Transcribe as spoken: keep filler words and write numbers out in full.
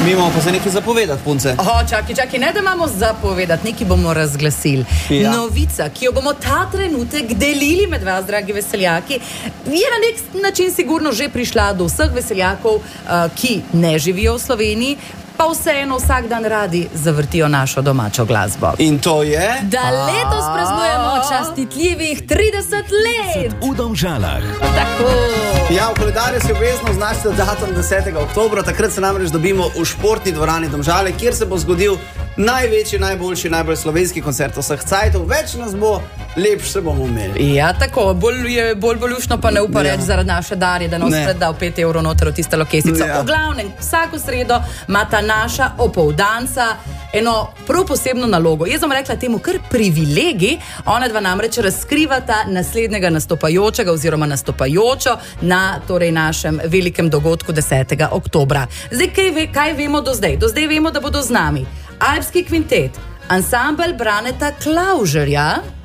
Mi imamo pa se nekaj zapovedati, punce. O, čaki, čaki, ne da imamo zapovedati, nekaj bomo razglasili. Ja. Novica, ki jo bomo ta trenutek delili med vas, dragi veseljaki, je na nek način sigurno že prišla do vseh veseljakov, uh, ki ne živijo v Sloveniji, pa vseeno vsak dan radi zavrtijo našo domačo glasbo. In to je... Da letos praznujemo častitljivih trideset let v Domžalah. Tako. Ja, v koledarju si obvezno označite datum desetega oktobra, takrat se namreč dobimo v športni dvorani Domžale, kjer se bo zgodil največji, najboljši, najbolj slovenski koncert vseh cajtov. Več nas bo, lepš se bomo imeli. Ja, tako, bolj je bolj boljušno pa ne upa Ja. reči zaradi naše Darje, da nos Ne. spet dal pet evrov noter v tisto lokesico. Ja. V glavnem, vsako sredo ima ta naša opoldanca eno prav posebno nalogo. Jaz bom rekla temu kar privilegij, ona dva namreč razkrivata naslednjega nastopajočega oziroma nastopajočo na torej našem velikem dogodku desetega oktobra. Zdaj, kaj, ve, kaj vemo do zdaj? Do zdaj vemo, da bodo z nami Alpski kvintet, ansambel Braneta Klavžerja,